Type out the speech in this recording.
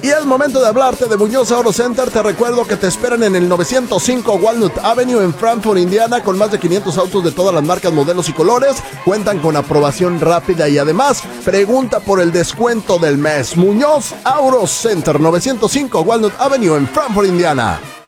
Y es momento de hablarte de Muñoz Auto Center. Te recuerdo que te esperan en el 905 Walnut Avenue en Frankfort, Indiana, con más de 500 autos de todas las marcas, modelos y colores. Cuentan con aprobación rápida y además pregunta por el descuento del mes. Muñoz Auto Center, 905 Walnut Avenue en Frankfort, Indiana.